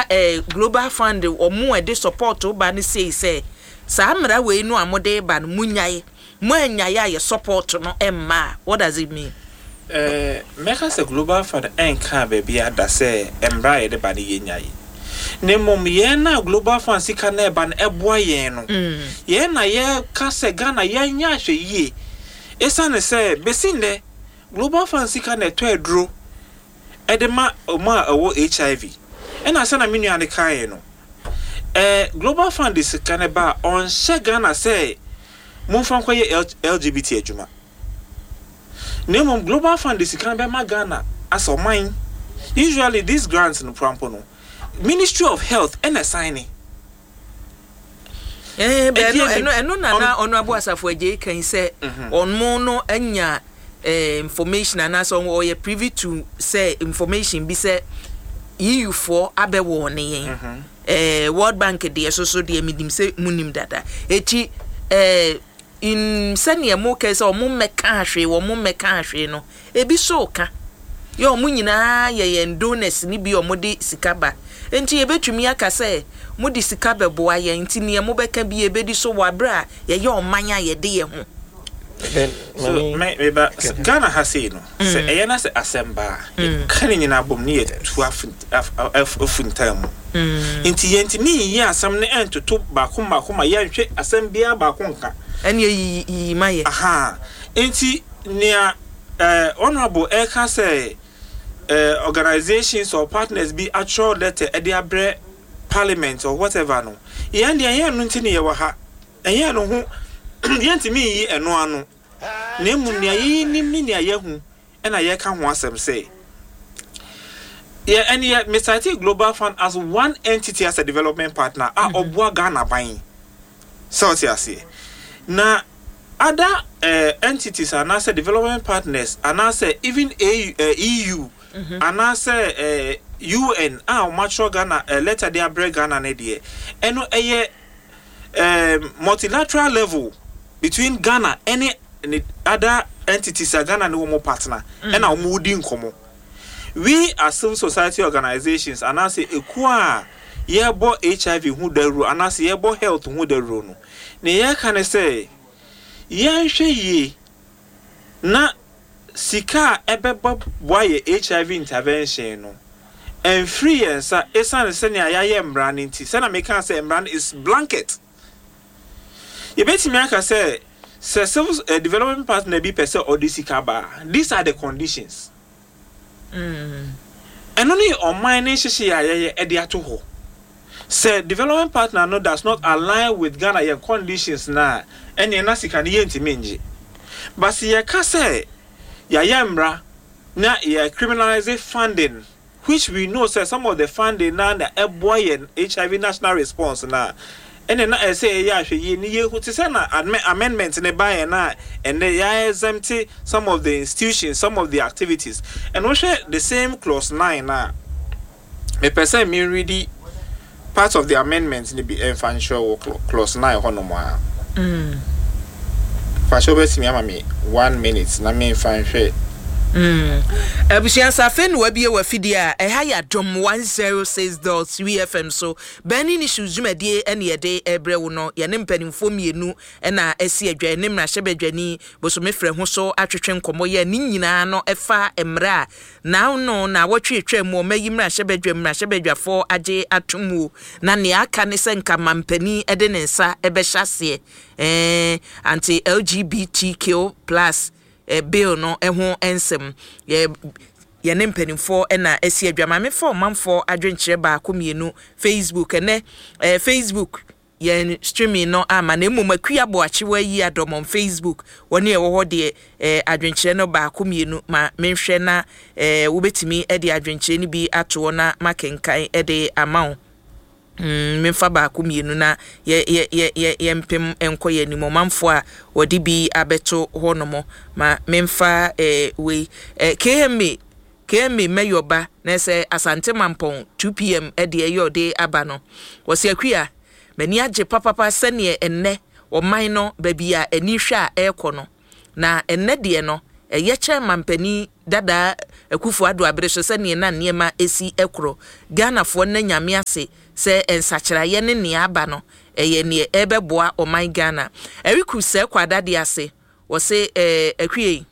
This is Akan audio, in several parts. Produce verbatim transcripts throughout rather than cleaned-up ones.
eh Global Fund omo e de support oba ne say say sa amra we no amode ba no munyae mo anyaye ye support no emma. What does it mean? Eh meka say Global Fund enka ba bia da say emra ye de ba ne yenyaye ne mom ye na Global Fund sika na ba na eboa ye no ye na ye ka say Ghana ye nya hwe yie esa ne say besinde Global Fund sika na to edro edema oma awo H I V ena say na menu ade kan no eh Global Fund sika na ba on she Ghana say monfa kwaye L G B T adwuma ne mom Global Fund sika na be ma Ghana as o mine. Usually these grants no prampo no Ministry of Health and assigning. Eh, but no, no, no, no, no. Honorable Asafo J can say on mono enya information and as on or you privy to say information be say E U for abe warning. Eh, World Bank de so so de midim say munim dada. Echi eh in senior mo case or mo meka hwe wo mo meka hwe no. Ebi so ka. Yo mu nyina ye ye donors ni bi o mo de sikaba. Enti ebetumi aka say mo di sika beboa ye enti ne mo beka bi ebedi so wabra ye ye omanya ye de ye ho. So me me ba Ghana ha say no say e na say asemba kan nyina bom ne ye tu afuntam. Enti ye enti mi yi asem ne entoto ba koma koma ye nhwe asem bia ba konka ene yi yi maye. Aha enti ne eh honorable e ka say Uh, organizations or partners be actual letter at their bre parliament or whatever no and the air no ntini ye wa ha enye no ho yenti mi yi eno ano na mu nia yi ni mi nia ye hu e na ye ka ho asem say yeah and yet Mister T Global Fund as one entity as a development partner a oboa Ghana ban so ti ase na other uh, entities and as development partners and as even a, uh, E U mm-hmm. and as uh, U N ah mature Ghana uh, letter their break Ghana ne die eno eye um, multilateral level between Ghana any, any other entities are Ghana no more partner and our moody nkomo we as civil society organizations and as a kwa yebo H I V who the ro and as yebo health who the ro no ne ye kan say yanhwe yi na sika ebeba boye H I V intervention no and free ensa esan se ne ayaye mbran nti se na me kan say mbran is blanket ye beti me aka say se civil uh, development partner bi pese odisika ba these are the conditions mm and only on my nation she ayaye e de ato ho say development partner no does not align with Ghana your conditions na ene na sika ne yenti menje but see ye ka say ya yamra na ye criminalize funding which we know say some of the funding na the eboy H I V national response na ene na say ya hwe ye ni ye hu ti say na amendment ne buy na and they ya exempt some of the institutions some of the activities and we share the same clause nine na me person me read part of the amendments ni be financial clause nine hono mo a mm fa show beti me ama me one minute na me financial mm abusian safe no wabie wa fidi a e ha ya dom one oh six point three F M so bani ni shuzumade ene ye de ebre wo no ye ne mpanimfo mienu na esi adwa ne mra hyebadwani boso me frɛ ho so atwetwe nkomo ye ni nyina no efa emra now no na wotwetwe mu mayi mra hyebadwa mra hyebadwafo age atomu na ne aka ne senka mampani ede ne nsa ebe hyase eh anti L G B T Q plus a bill no eho ensem ye ye ne mpanimfo na esi adwama me for manfo adwenkyere ba komienu Facebook ene eh, Facebook ye streaming no ama na emum akua bo achewa yi adom on Facebook woni e wo ho de eh, adwenkyere no ba komienu ma menhwe na eh, wobetimi e de adwenkyere ni bi ato na makenkan e de amount Mm, memfa ba kumienu na ye ye ye ye, ye mpem enkoye ni momamfo a wodi bi abeto honomo ma memfa eh we eh, K M A K M A mayoba na se Asante Mampong two p m e de yode aba no wo se akua mani age papapa sene enne o man no ba bia ani hwa e ko no na enne de no eye che mampani dada Akufo Addo abere so se ne na niema esi ekro Ghana fo na nyame ase se ensachiraye ne ne aba no eye ne ebeboa o my Ghana Eriku se kwada de ase wo se eh akwie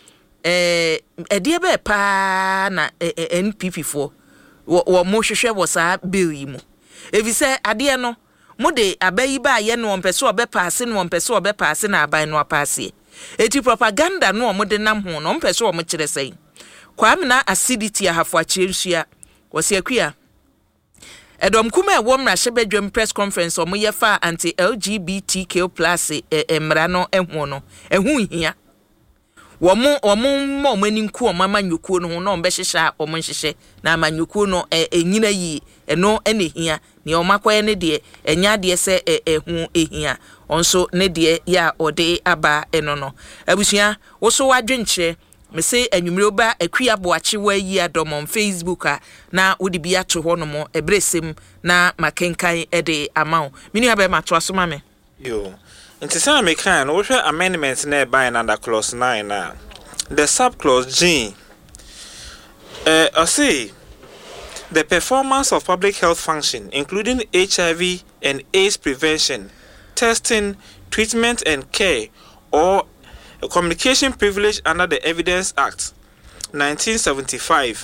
eh ede be pa na N P P fo wo mo hwehwe wo sa bill yi mu evi se ade no mo de abayi ba ye no ompese obepaase no ompese obepaase na aban no apaase eti propaganda no mo de nam ho no ompese o mo kire sei Kwame na acidity ahafo achirenhia wo se akua Edom kuma e wo mra hyebedwem press conference o mo ye fa anti L G B T Q plus emra no ehu no ehu hia wo mo wo mo mo mani nku o mama nyukuo no ho no mbe hyehya o mo hyehye na amanyukuo no enyina yi eno ene hia ne o makoye ne de enya de se ehu ehia onso ne de ya ode aba eno no abusua wo so wadwenche me say anwumre oba akua boache wa yi adom on Facebook a na wodi bi ato ho no mo ebresem na makenkan e de amaw mini aba ma to aso ma me yo nti say me kan no hwe amendment na e by under clause nine na the sub clause G uh I say the performance of public health function including H I V and AIDS prevention testing treatment and care or a communication privilege under the Evidence Act nineteen seventy-five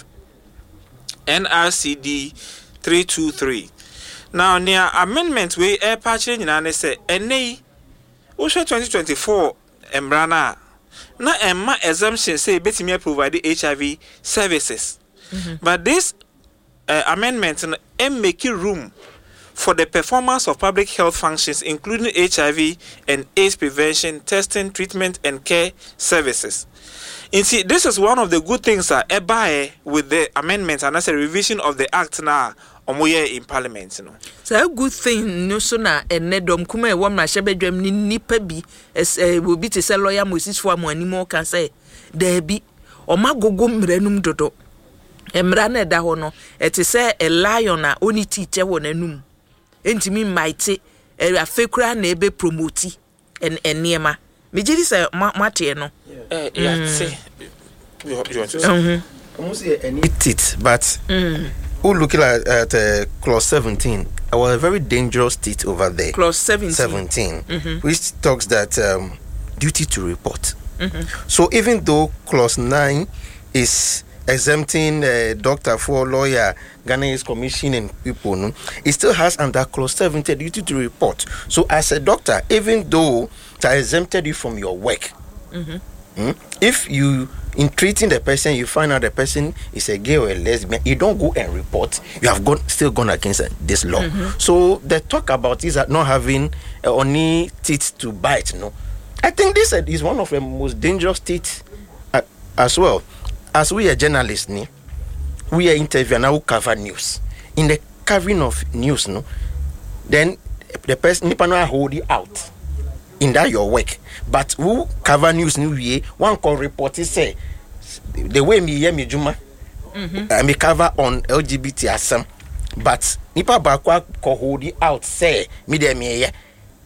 N R C D three two three. Now near amendment we air patching in an say ene Osha twenty twenty-four embrana na emma exemption say betimi provide H I V services. Mm-hmm. But this uh, amendment em make room for the performance of public health functions, including H I V and AIDS prevention, testing, treatment, and care services. You see, this is one of the good things that uh, buy with the amendment and as a revision of the act now in Parliament. You know. So a good thing, no sooner and Nedom Kume, one my shebedrum ni nipa bi as will be to sell lawyer Moses for more anymore can say there be or ma go go mrenum dodo. Emrane da hono, et is a lion a only teacher one enum. Entimi mighty e afekura na ebe promote en eniema me gidi say mate no eh yeah say you want to mhm almost any it but who looking at, at uh, clause seventeen I was a very dangerous teeth over there clause seventeen seventeen mm-hmm. which talks that um, duty to report. Mm-hmm. So even though clause nine is exempting uh, doctor for lawyer, Ghana's commissioning people, no, it still has under clause seventy duty to report. So as a doctor, even though they exempted you from your work, mm-hmm. mm, if you in treating the person, you find out the person is a gay or a lesbian, you don't go and report. You have gone still gone against this law. Mm-hmm. So the talk about is that not having uh, only teeth to bite. No, I think this uh, is one of the most dangerous teeth uh, as well. As we are journalists, ni, we are interviewing now cover news. In the covering of news, no, then the person nipa no hold it out in that your work. But who cover news new way one call report is say the way me hear me juma, mm-hmm. I me cover on L G B T asem, but nipa bakwa call hold it out say me there me here.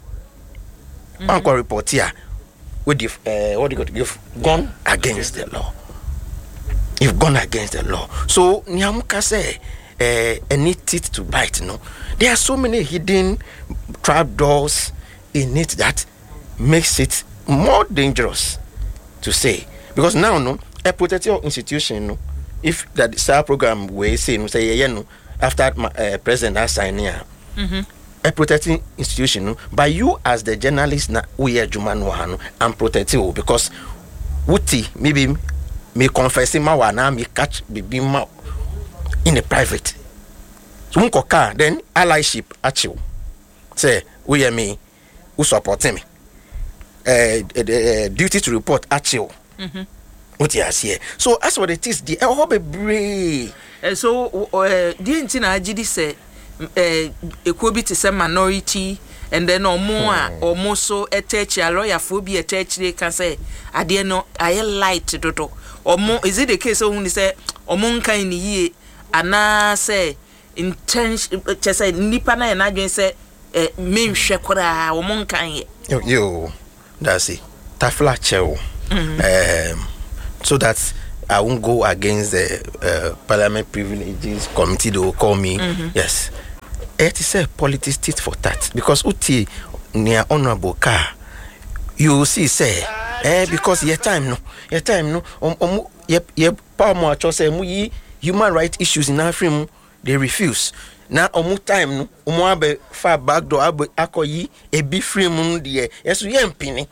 One call report here with the uh, what do you got? You've gone against the law. You've gone against the law. So Nyamuka say uh, any teeth to bite. No, there are so many hidden trap doors in it that makes it more dangerous to say. Because now, no, a protective institution, no, if that S A R program we say no say yeah no after uh, president has signed here, mm-hmm. a protecting institution, no, by you as the journalist na we are Juman Wahano and protective because Wuti maybe. Me confessing my wana me catch baby ma in the private. So unko car then allyship achieve. Say we hear me who support me. Uh, uh, duty to report achieve. Mhm. What you here. So as what it is the I hope a brave. So uh the intina agidi say eh ekobi to say minority and then omo a omo so etechi a lawyer for bi etechi can say ade no aye light dodo. Omo is it the case of when say omo nkan ni yie ana say intention che say nipa na na dwen say eh menhwe kora omo nkan ye yo yo that's it tafla chew um so that I won't go against the uh, Parliament Privileges Committee. They will call me. Mm-hmm. Yes. It is a politics tit for tat because uti near honorable car. You see, say, eh, because your time no, your time no, um, um, ye, ye, power more say, mu human rights issues in Africa, they refuse. Now, omu time no, omu abe far back door abe akoyi e be free mun die. Yes, we empini.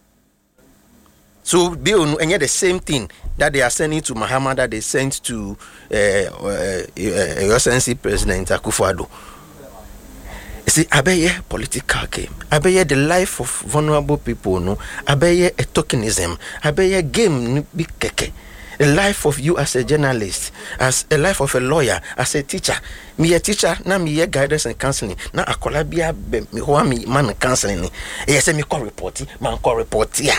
So they and yet the same thing that they are sending to Muhammad that they sent to uh, uh, uh, Excellency President Akufo-Addo. See, abeye political game. Abeye the life of vulnerable people, no. Abeye a tokenism. Abeye game be keke. The life of you as a journalist, as a life of a lawyer, as a teacher. Me a teacher, na me a guidance and counseling. Na akola bia me ho me man counseling. Yes, me call report, man call report ya.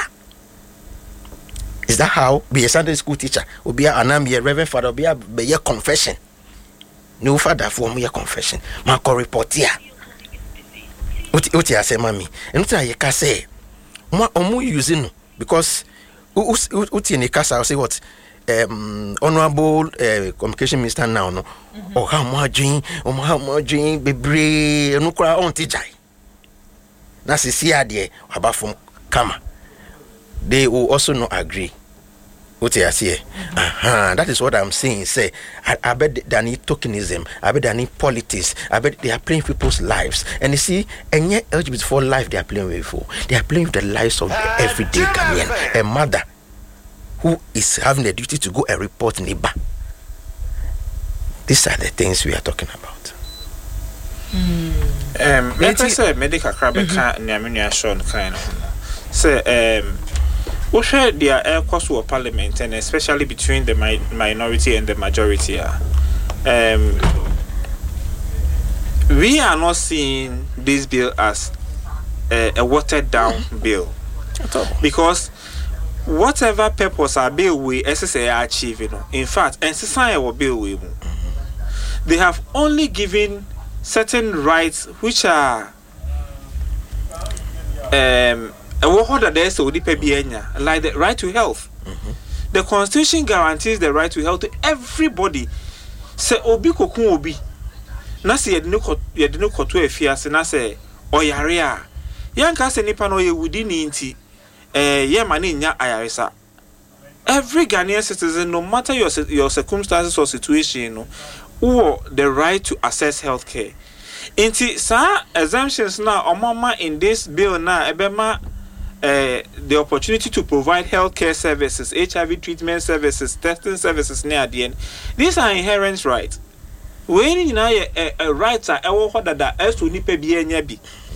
Is that how be a Sunday school teacher? Or be a anam be a reverend father, be a be a confession. No father for me a confession. Man call report ya. What what you say, mommy? And what you can say? Mo omu using because what in the case I say what um honorable uh, communication minister now no mm-hmm. or how much drink or how much drink bebre no kura on tijai. Na se see ade about from kama. They will also not agree. What you say? Mm-hmm. Uh-huh. That is what I'm saying. Say, I, I bet they need tokenism. I bet they need politics. I bet they are playing people's lives. And you see, and yet L G B T for life they are playing with for. They are playing with the lives of the everyday Ghanaian. A mother who is having the duty to go and report neighbor. These are the things we are talking about. Mm. Um, let us say medical crab can't near Sean kind of say um. We share their air cost of parliament and especially between the mi- minority and the majority. Um, we are not seeing this bill as a, a watered down bill because whatever purpose our bill we S S A are achieving, in fact, and society will bill we they have only given certain rights which are um. Like the right to health. Mm-hmm. The Constitution guarantees the right to health to everybody. Se obi kokun obi. Na se yedino yedino koto efiase na se oyare a. Yanka se nipa no ye wudi ni nti eh ye ma ne nya ayaresa. Every Ghanaian citizen, no matter your your circumstances or situation, no, who the right to access health care. Inti sa exemptions na omama in this bill na ebema Uh, the opportunity to provide healthcare services, H I V treatment services, testing services near the end. These are inherent rights. When you know a rights are that as to nipe bi.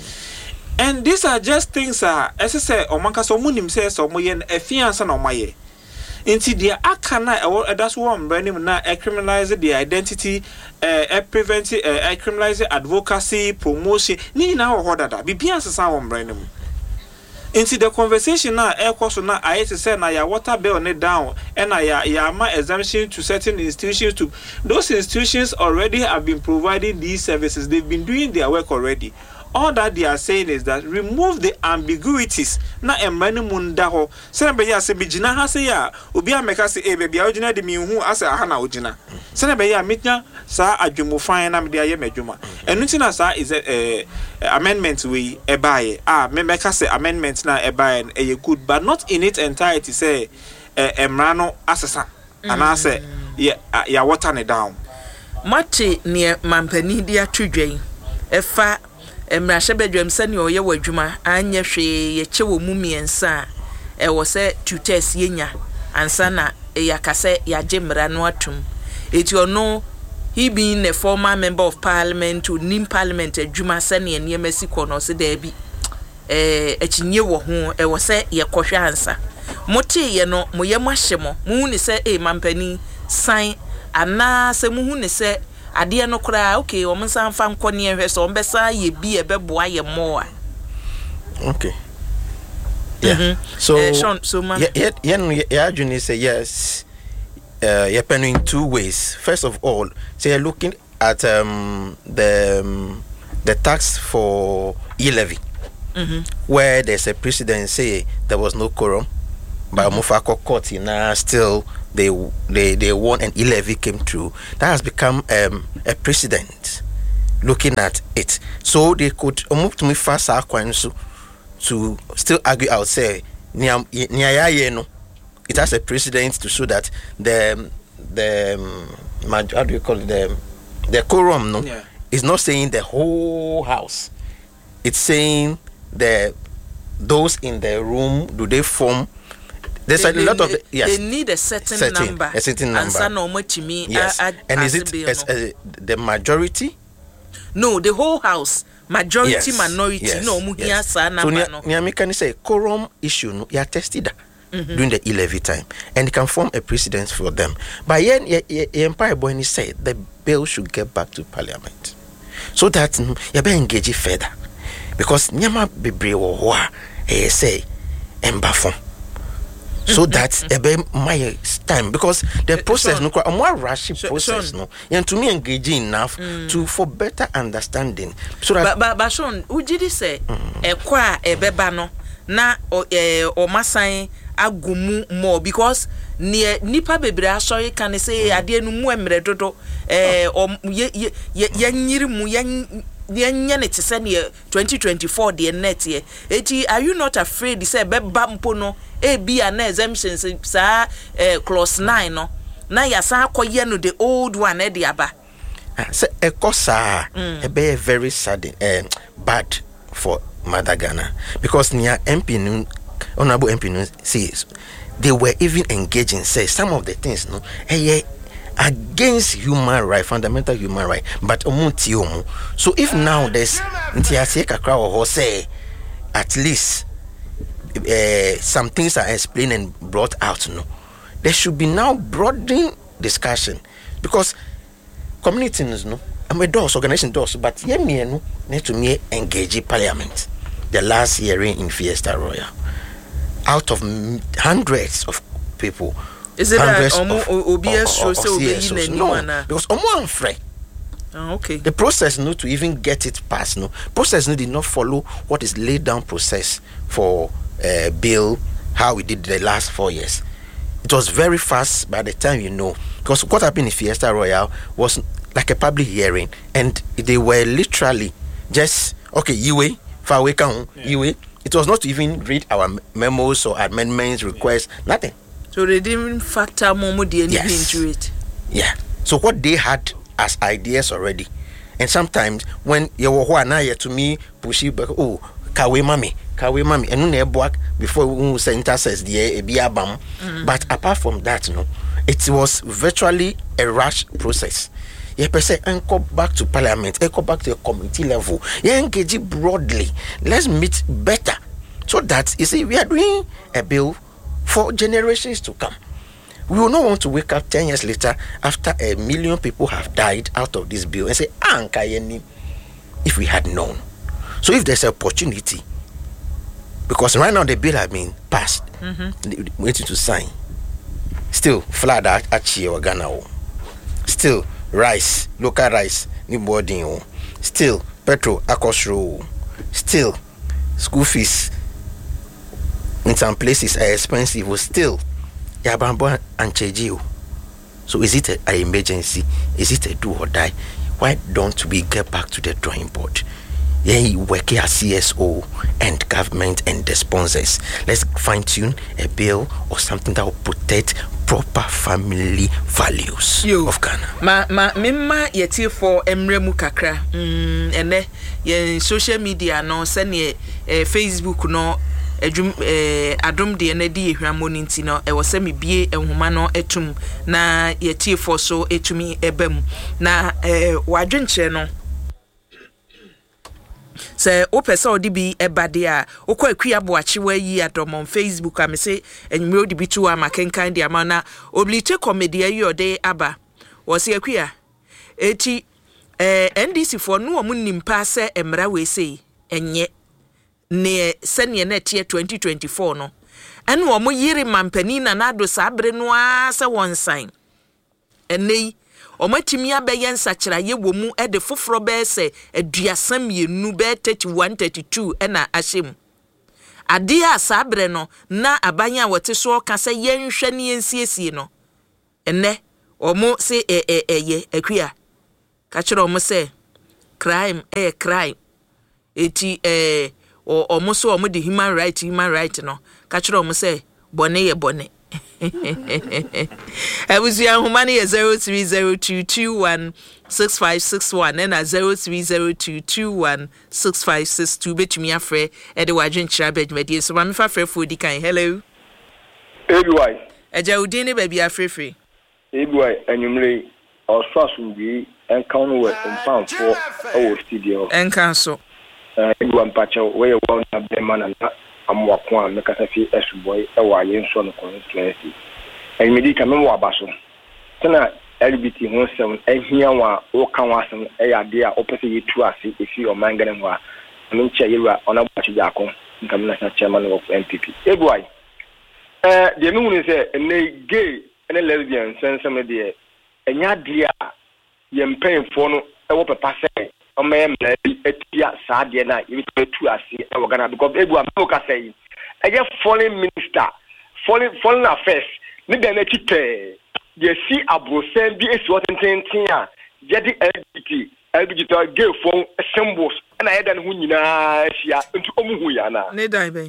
And these are just things are as I say omanka so munim says so moyen a fiance no maye. Inti dia akana that's one branding na criminalize the identity uh prevent uh criminalize advocacy promotion ni na ho that bi bianse sa one branding. Into the conversation now, air cost now, I had to say now your water bill on it down, and I ya exemption to certain institutions. To those institutions already have been providing these services. They've been doing their work already. All that they are saying is that remove the ambiguities. Na emrani mundaho. Say be ya se bijina ha se ya obi ameka se e baby original de mi hu asa aha na ogina. Say be ya mitnya sa adwumo fan na me de aye madwuma. Enu tina sa is a amendment we e bae. Ah me meka se amendment na e bae e good but not in its entirety say emra no asesa. Ana say ya ya water ne down. Mate ne mampani dia twedwen. Efa emrahye bedwam sane oye wadwuma anya hwe ye chewo mu miensa e wo se tutors yenya ansa na e yakase yaje mra no atum eti ono he being a former member of parliament to nim parliament adwuma sane ene masiko no se da bi eh akinye wo ho e wo se ye kohwe ansa mote ye no moye mahye mo mu ni se e mampani san ana se mu hu ni se ade no kra okay o msan fa nkone ehwe so mbesa ye bi ebeboa ye mo a okay yeah mm-hmm. so uh, Sean, so man yeah yeah yeah, yeah Juni say yes uh you're in two ways. First of all, so you're looking at um the um, the tax for e-levy mm-hmm. where there's a precedent say there was no quorum But Mufako court now still they they they won and e-levy came through. That has become um, a precedent. Looking at it, so they could move to me fast to still argue out say it has a precedent to show that the the um, how do you call it the the quorum no yeah. is not saying the whole house. It's saying the those in the room, do they form? There's they, a lot they, of the, yes. They need a certain, certain number. A certain number. And me, yes. I, I, and is it as, uh, the majority? No, the whole house. Majority, yes. minority. Yes. No, muhiya yes. sa So number. Nia can say quorum issue no ya tested mm-hmm. during the e-levy time, and it can form a precedent for them. But yen ye Empire Boy said the bill should get back to Parliament, so that you be engage further, because nyama bebre wo ho a eh say emba form. So that's a bit my time, because the process no a more rush process no and to me engaging enough mm. to for better understanding. So that but but but Sean, ujidi say e kwa e beba no na o masan agumu more, because near nipa bebre asori can say ade nu mu emre dodo eh o ye ye nyiri mu ye twenty twenty-four the net here. Are you not afraid to say beba mpo no e be an exemption sa clause nine no na ya sa akoye no the old one e dia ba say e kosa e be very sad uh, bad for Mother Ghana, because near M P no honorable M P no says they were even engaging say some of the things no eh against human right, fundamental human right, but omunti omu. So if now there's say at least uh, some things are explained and brought out, no, there should be now broadening discussion, because communities no, I'm a doors organization doors, but yeah me no need to me engage Parliament. The last hearing in Fiesta Royal, out of hundreds of people. Is it that O B S shows so no, because omo amfre. Oh, okay. The process no to even get it passed no. Process no did not follow what is laid down process for uh, bill how we did the last four years. It was very fast by the time you know, because what happened in Fiesta Royal was like a public hearing, and they were literally just okay, you way far away can you way. It was not to even read our memos or amendments requests, yeah. Nothing. So they didn't factor more D N A yes. into it. Yeah. So what they had as ideas already, and sometimes when you were now to me pushy back, oh, kawe mami, kawe mami, and no work before we center says the biabam. But apart from that, no, it was virtually a rush process. You per se and go back to Parliament, and go back to the committee level. You engage broadly. Let's meet better, so that you see we are doing a bill for generations to come. We will not want to wake up ten years later after a million people have died out of this bill and say, ah, if we had known. So if there's an opportunity, because right now the bill has been passed, mm-hmm. waiting to sign, still flood at Achie Ghana, still rice, local rice, new boarding, still petrol, akosro, still school fees in some places are expensive, but still Yabambo and Chejio. So is it an emergency? Is it a do or die? Why don't we get back to the drawing board? Yeah, you work as C S O and government and the sponsors. Let's fine tune a bill or something that will protect proper family values Yo. Of Ghana. Ma ma mimma yeti for emremu kakra. Mm ene ye social media no send ye eh, Facebook no edum eh adom de na di ehwamo nti no e wose me bie enhoma no etum na yeti for so etumi ebam na eh wadwenche no se o pese odi bi ebade a okwa akua boachi wa yi adom on Facebook am se enwure odi bi tu ama kenkan dia ma na oblite comedy ayi ode aba wo se akua eti eh N D C for no omu nimpa se emra we sei enye ne sene na tie twenty twenty-four no ene omu yiri mampani na na do sabre no a se won sign enei omatimi abeye nsakira ye womu e de foforo be se aduasam yenu be thirty-one thirty-two ena ahyem ade a sabre no na abanya wote so ka se yenhwe ne yensiesie no enne omo se e e eye akua ka kire omo se crime eh crime eti eh omo so omo the human right human right no ka kire omo se bone ye bone Ebusia humani ye zero three zero two two one six five six one and zero three zero two two one six five six two betumi afre e de wadwen kira bedmedie so ma me fa frɛ fo di kan. Hello Ebiwai eja udin ne ba bia frefre Ebiwai anyumre osasumbi enkan no we mpamfo o studio enkan so Ebiwai mpacha we ye won na be man na amwako a mekasa fi esboy e wa yen so no constituency enmedi ka me wa baso tena L B T ho sem ehia wa o kan wa sem e ya de a opese yetu ase efi o mangane ho a me nche yewa ona bwachi jako nka me na chairman of N P P Ebiwai eh de me hunu se ene gay ene lesbian sensem de enya de a ye mpemfo no e wo papa se o me mla etia sa de na ye tu ase e wo Ghana because Ebiwai me ka say e je foreign minister foreign foreign affairs ni de na chipe ye see abrosen bi esi wotententin a ye di L B T L B T gay phone symbols na ye dan hu nyina hia ntu omu hu ya na ne dan ben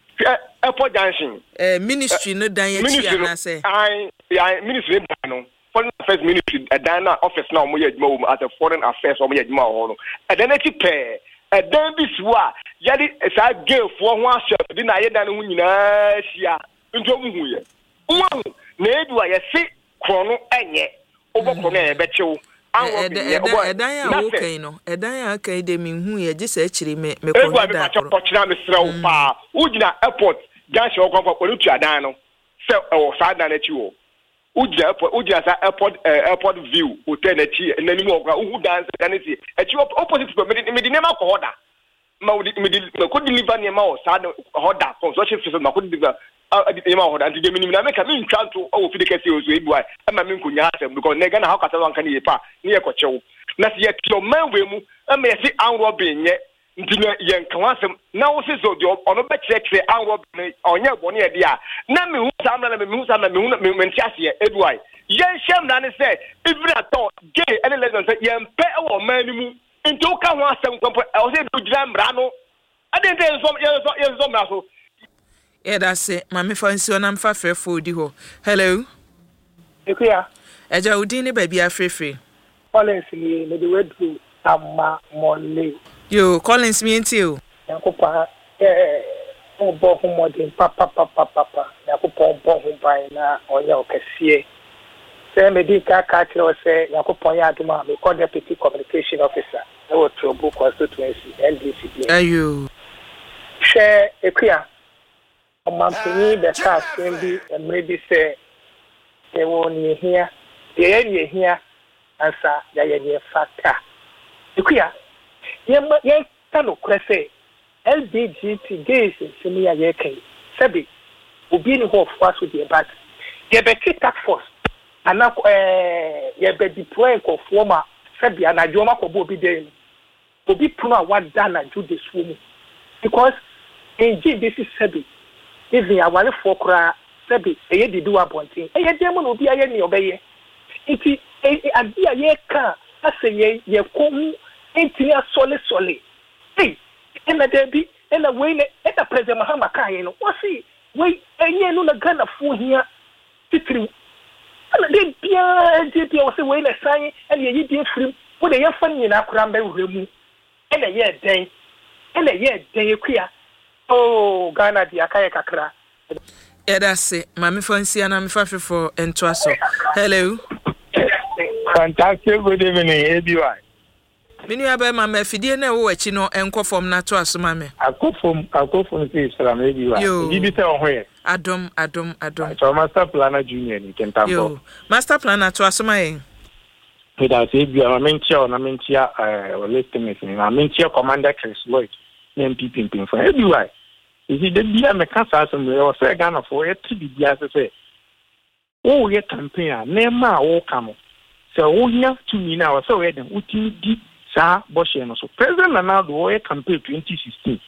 airport junction eh ministry no dan ye chia na say I I ministry dan no foreign affairs ministry dan na office na omo ye adwuma wo as a foreign affairs omo ye adwuma ho no e dan echi pe e dan bi su a ye di sa gay phone ho ahye bi na ye dan hu nyina hia ntu omu hu ye wo na edu a ye se krono enye obokro na ebechew anwo bi ye obo edan ya wo kan no edan ya kan de mi hu ye gise akiri me me ko da ko ko kira me srew pa ugina airport junction okon ko lutu adan no se o sa dan na chi wo ugina airport ugina sa airport airport view hotel na chi na ni mo ko uhu dan se dan si achi opposite to me me di nema ko hoda ma udi me di ko deliver nema o sa hoda ko so chi fi ma ko deliver adi ma hoda anti gemini na me ka me ntwanto o fi de kase o so Ebiwai e ma me nkonya asem because na ga na ha kasa wan ka ne yepa ne ye ko chew na se ye tio manwe mu e ma ye si anro be nye nti na ye nkan asem na wo se so de ono be kire kire anro be onye bone ye de a na me hu sa na me hu sa na me hu me nti ase Ebiwai ye shem na ne se even at all gay any lesson say ye mpe e wo man ni mu nti o ka ho asem kwampo e wo se do gira mra no ade nte so ye so ye so mra so yeah, that's it. Mami fancy on am fa frɛ fo di ho. Hello. Ekuya. Eja udin ne baby afrefre. Collins ni me de wedu ama mole. Yo, Collins mi enti o. Yakopa eh o bo ho modern papa papa papa. Yakopa bo ho ban na onya okese. Se me di ka ka kire o se Yakopa ya aduma me call deputy communication officer. E wo Trobu constituency L D C. Ayo. She Ekuya. Omampini the cast bi emre say e won ye hia ye ye hia ansa ya ye ye fata ikuya ye ye tano krese L B G T gays simi ya ye kai sabi obi ni ho faso de bat ye be task force ana eh ye be deploy ko forma sabi anajo ma ko bo obi dey obi puno a wada na jude sumu because in G B C sabi even awale for kra sabi eye didi wa bontin eye dem no obi aye ni obeye nti ade aye ka ase ye ye ko nti ya sole sole hey ena debi ena we ne ena president Mahama kai no wasi we enye no na Ghana fu hia titiri ana de bia de bia wasi we na san ena ye di afrim wo de ye fa nyina kra mba huremu ena ye den ena ye den ekua oh Ghana dia kai kakra yeah, that's it. Mami fancy and I'm faffy for entwaso. Hello. Fantastic good evening Ebiwai. Mini abe mama fidie na wo achi no enko form na to aso mame. Akofom akofom say salam Ebiwai. Gibi say ohwe. Adom adom adom. So master planner junior ni kentambo. Yo, master planner to aso maye. Ida say Ebiwai ma mentia na mentia eh listeners ni na mentia commander Chris Lloyd. M P P pin for Ebiwai. Is it the bia me kasa asem we o say Ghana for ye ti bia say o ye campaign na ma wo kamo. So wo nya to me na o say we den uti di sa boshe no so president na do ye campaign twenty sixteen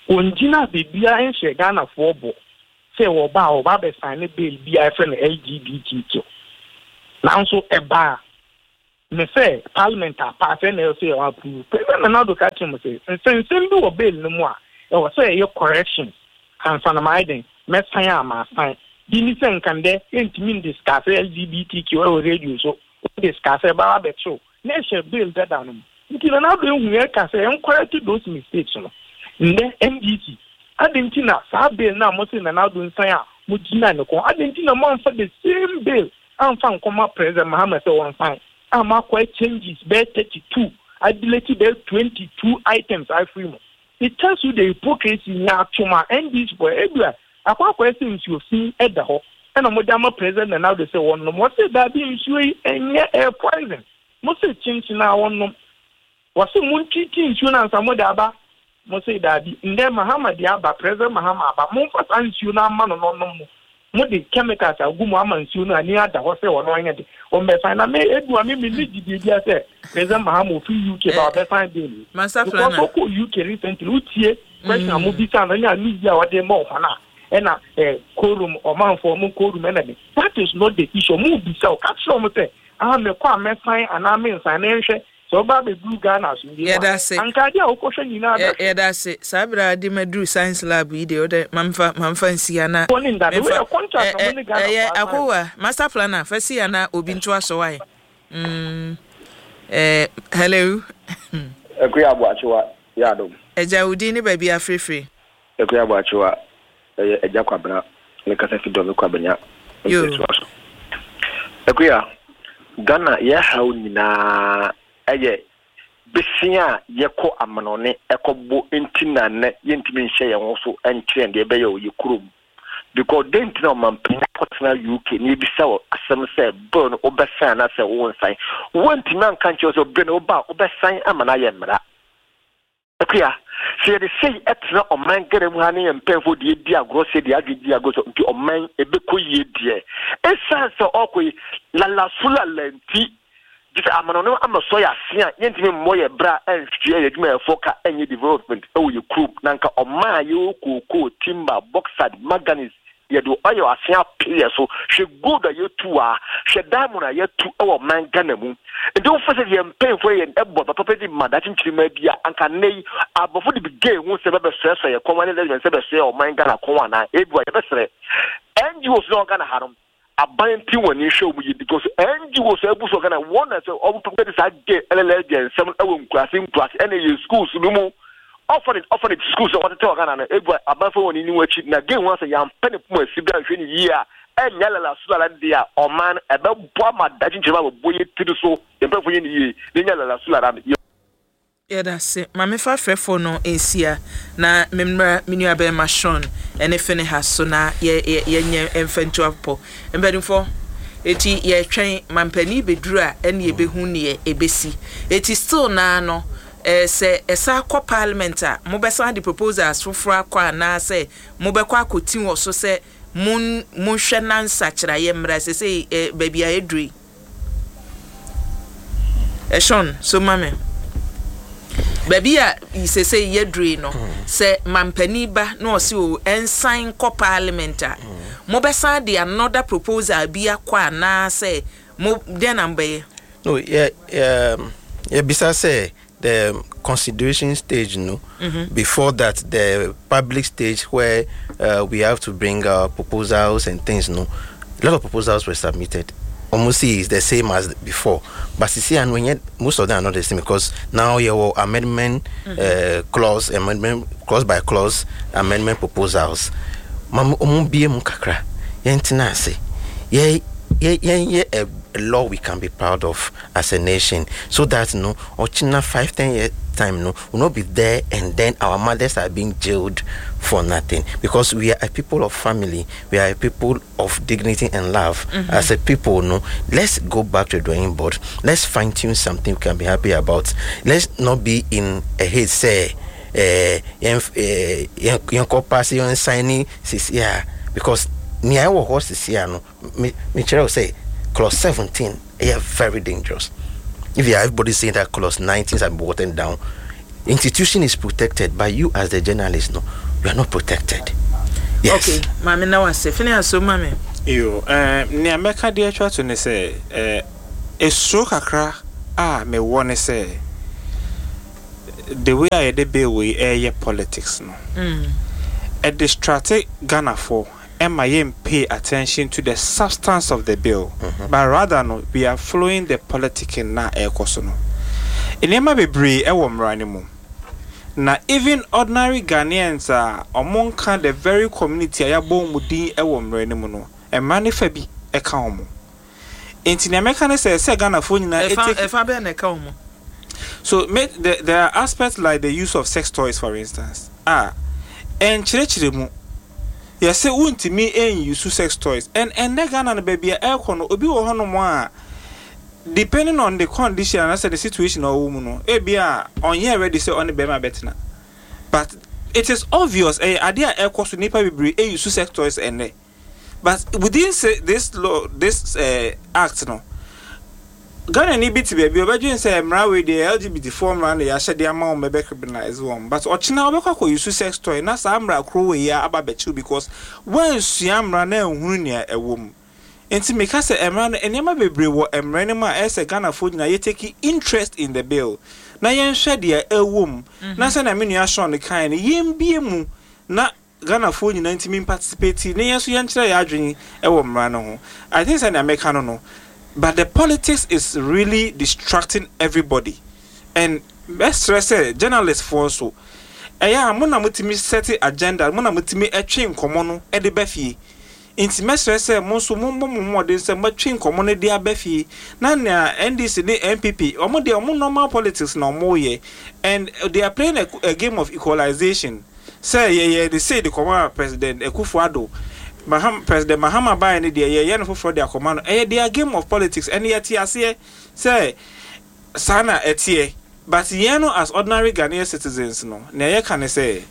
onjina bibia enhye Ghana for bo say wo ba wo ba be sign bill bia friend L G B T Q now so eba me say parliament a pass na say o approve president na do catch him say since do o bill no mo a e wo say your correction and fanamaiden me sign am sign di ni sen kan de entimi discuss L G B T Q o radio so discuss ba ba show na share bill that down nti na do hu e ka say correct those mistakes no nde M D C adentina sa bill na mo say na na do nsan a mo gina ne ko adentina mo amfa the same bill amfa nkoma president Muhammad say one fine ama quite changes be thirty-two I deleted the twenty-two items I free mo it tells you the hypocrisy na chuma and this boy everywhere akwa question you see at the ho and mo dama president na do say one no mo say that be issue enye air poison mo say chinchi na one no was mun titi insurance mo da ba mo say that nde Muhammad ya ba president Muhammad ba mo fa sansu na ma no no mo mo de chemicals agumu amansu na ni ada ho say wono anya de o me fa na me edu a me me ligi de dia say president Muhammad fi U K ba be fine dey Master Flana ko ko U K recently utie question mo bi sa na nya ni dia wo de mo fa na e na eh quorum o man for mo quorum na be that is not the issue mo bi sa o ka so mo say ah me kwa me fine ana me nsan na nhwe so ba be blue Ghana so yeah that's it anka dia o ko hwe nyina yeah, yeah that's it sabra di madru science lab yi de o de mamfa mamfa nsia na me contract no ni Ghana eh akowa Master Planner fasi ana obi nto aso wai mm eh hello Ekuya Abuachiwa ya dom eja udi ni baby afrefre Ekuya Abuachiwa eja kwabra ne kasa fido me kwabanya yo Ekuya Ghana ya hawo nyina eye besia yeko amanone ekobo entina ne yentimi nhye ye ho so enkyere de be ye oyekurum because dent na man partner U K ni bi sawo asem say burn obesan na say won sign wonti man kan che so be no ba obesan amana ye mra akuya se de say etra o man gere mu ha ne empefo de di agro se de agidi ago so nti o man ebe ko ye die esa so okoy la la sula lenti this amano amaso ya sia yentimi moye bra enhwe ye dwuma foka enye development e wo ye group nanka oma ye okoko timber bauxite manganese ye do oyo asia pie so hwe gold ye tuwa hwe diamond ye tu e wo mangana mu ndo fose ye mpenfo ye ebo papa di madachi nchirima bia anka nei abofo de bigay hu se bebe so ye komane le se be so o mangana konwa na ebu ye be sere N G Os no Ghana harom abanti woni hwe mu yi because N G Os ebu so Ghana one say obu papa de sa ge elele gen sem ewo nkurase nkurase ene ye schools no mu offer it offer it schools what to Ghana na ebu abanfo woni ni wachi na gen wan say yam pene pum asibra hwe ni yi a enya lala sula dia o man ebe bo ma dachi nchema bo boye tidu so empefo ni yi enya lala sula ram yeah that's it mama fa frefo no esia na memra menu abe ma Sean ene fene ha so na ye ye nye emfantu apo embedinfo eti ye twen mampani beduru a ene ye behu ne ebesi eti still na no eh se esa kwa parliament a mo besa the proposals foforo akwa na se mo be kwa kotin wo so se mun mun hwe nan sachira ye mra se se eh, baby a edri eh Sean so mame baby a se se ye dre no se mampani ba no se o ensign ko parliament a mo besa de another proposal bi akwa na se mo de number no yeah um yeah bisa say the consideration stage no mm-hmm. Before that the public stage where uh, we have to bring our proposals and things no a lot of proposals were submitted almost is the same as before but you see and when yet most of them are not the same because now your amendment mm-hmm. uh, clause amendment clause by clause amendment proposals mam ombie mu kakra yentina say ye ye ye a law we can be proud of as a nation so that no ochina five ten year time no will not be there and then our mothers are being jailed for nothing because we are a people of family, we are a people of dignity and love. Mm-hmm. As a people, no, let's go back to the drawing board. Let's fine tune something we can be happy about. Let's not be in a hate say eh yan copasi yan signing yeah because me I will host this year no me me say clause seventeen is very dangerous. If you have everybody saying that clause nineteen has been watered down, institution is protected, but you as the journalist, no, you are not protected. Yes. Okay, mami na wase. Fini aso mami. Yo, eh, ni America de atwa to ne say, eh, eso kakra ah me wone say the way I de be we eh politics no. Mm. A distracted Ghana for M I M pay attention to the substance of the bill, mm-hmm. but rather no, we are following the politicking na air kosono. Enema bebre e wo mrani mu. Na even ordinary Ghanaians are among kind the very community ayabo mudi e wo mrani mu no. E mani fa bi e ka omo. Enti na meka ne say say Ghana fo nyina e fa e fa be na ka omo. So make the, there are aspects like the use of sex toys, for instance. Ah, and chire chire mu. You say won't me en use sex toys and and the Ghana na baby air kono obi wo hono mo a depending on the condition and the situation or woman no e bia on here ready say on the be ma betina, but it is obvious eh ade air koso nipa bebre e use sex toys and but within say this law this uh, act no Ghana ni biti baby obedwen say mra we the L G B T form ran ya hye de ama o mebe criminalize one, but ochina obekwa ko use sex toy na sa mra kro we ya ababechu because when suamra na ehunu ne ewom enti meka say emra na enema bebre wo emra ne ma ese Ghana fo nyina ye take interest in the bill na yen hwe de ewom na say na menu ashon kan yen bie mu na Ghana fo nyina ntimi participate ne yen so yen kire ya adwen ewo mra no ho. I think say na meka no no. But the politics is really distracting everybody. And best stress journalists for so. Eya mo na mutimi set agenda, mo na mutimi etwe nkomo no e de bafie. Inti best stress mo so mo mo mo de se matwe nkomo no de abafie. Na na N D C the N P P, omo de omo normal politics na omo ye. And they are playing a, a game of equalization. Say yeah yeah they say the former president Akufo-Addo Maham President Mahama Ba any day yeah yeah for their command eh they are game of politics and yet here say say sana etie but yeno as ordinary Ghanaian citizens no na ye can say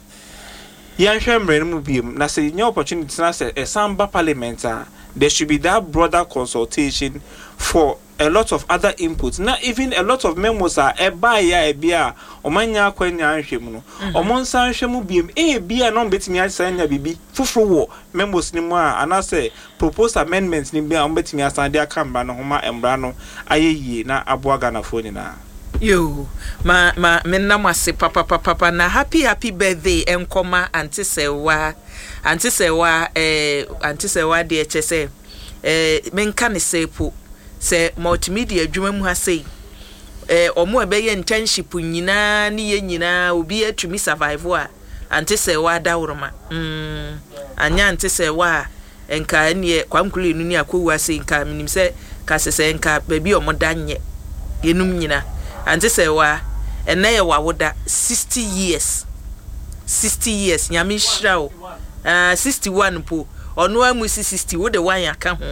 yan hwe mre mu biem na say new opportunity na say a samba parliament there should be that broader consultation for a lot of other inputs. Not even a lot of memos are e buy ya e bia omanya kwanya anhwem no omonsa anhwem biem e bia no betimi asanya bibi foforo wo memos ni mu a anase proposed amendments ni bia betimi asande akamba no homa embra no ayeyie na aboa Ghana fo ni na yo ma ma menam ase papa papa papa na happy happy birthday enkoma antisewa antisewa eh antisewa de chese eh menka ne sepo se multimedia adwuma mu ha sei eh omo ebeye internship nyina ne ye nyina obi atumi survive a antisewa dawroma mm anya antisewa enka ne kwankule nu ni akowa sei nka minim se ka sese nka baby omo danye yenum nyina antisewa ene ye wawoda sixty years sixty years nyame hirawo ah sixty-one po ono amu sixty wo de wan aka ho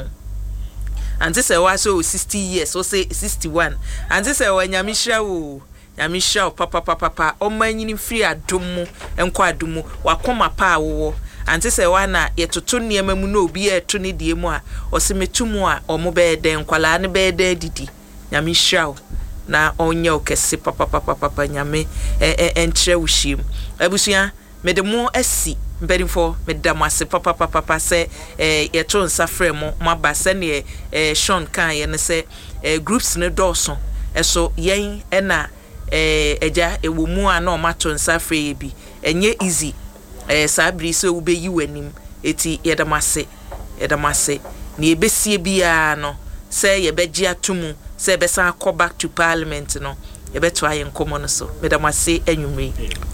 antisewa so sixty years so say sixty-one antisewa nyame hirawo nyame hirawo papa papa papa omanyini free adomu enko adomu wakoma pa wo antisewa na yetoto niema mu na obi eto ne die mu a osemetumu a omo be den kwala ne be de didi nyame hirawo na onye okese papa papa papa nyame entre wushim abusua medemo asi mberimfo medamase papa papa papa se eh yeto nsafre mo mabase ne eh Sean kan ye ne se eh groups ne doso eso yen ena eh eja ewomu a na o mato nsafre bi enye easy eh sabri so ubeyi wanim eti yedamase yedamase ne ebesie bia no se yebeji atumu se besa go back to parliament no yebeto ayen komo no so medamase anwumre.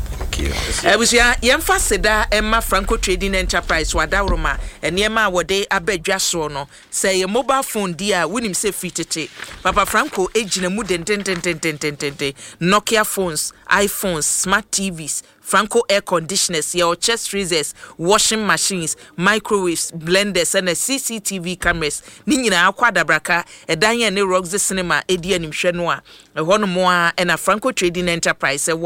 Ebusia yemfa seda emma Franco Trading Enterprise wadawroma eniema wode abadwa so no say your mobile phone dia winim say free tete Papa Franco ejina mu den den den den den den Nokia phones, iPhones, smart T Vs, Franco air conditioners, your chest freezers, washing machines, microwaves, blenders and C C T V cameras. Ni nyina akwada braka edan ne Roxy Cinema edi animhwe no a eho no mo a na Franco Trading Enterprise e wa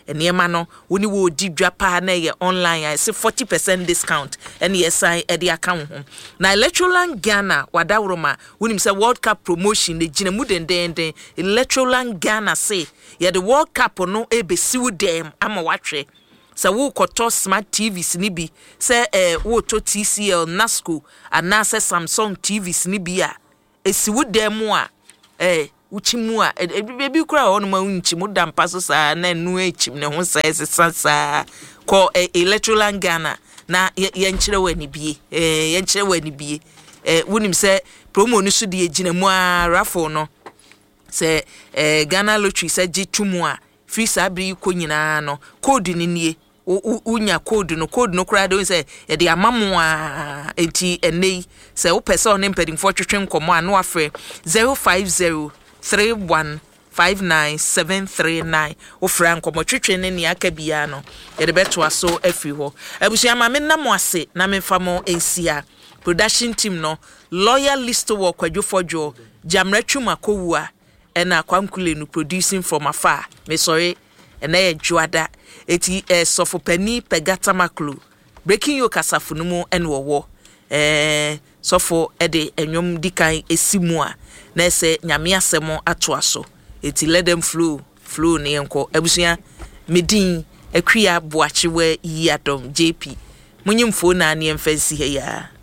enema no woni wo di dwa pa na ye online I say forty percent discount and yes I e dey account ho na Electroland Ghana wadawroma wonim say World Cup promotion de gina mu den den den Electroland Ghana say ye the World Cup no e be siwu dem ama watwe sa wo koto smart T Vs ni bi say eh wo to T C L Nasco ana say Samsung T Vs ni bi a esiwu dem a eh uchimu a ebi kura ono ma unchimu dampa so sa na nu echim ne ho sa esesa ko Electroland Ghana na ye nkyere wani bie eh ye nkyere wani bie eh wonim se promo no so de egina mu a raffle no se eh Ghana Lottery se gitumu a free sabri ko nyina no code ni nie unya code no code no kura do se ye de amamu a enti enei se wo person ne mpedimfo twetwe nkomo a no afre zero five zero three one five nine seven three nine wo fra nkomo twetwe ne ne aka bia no ye de beto aso afri ho abusia ma me nam ase na me famo ensia production team no lawyer list wo kwadwofojo jamratwuma kowua ena kwankule no producing from afar me sorry ena ye juada eti eh, sofopani pegata maklu breaking yo kasafo no mu en wo eh sofo ede enwom dikan esimu a na ese nyame asemo ato aso eti let them flow flow ne enko abusia medin akua boachewa yi adom J P munyimfo na ne emfansi he ya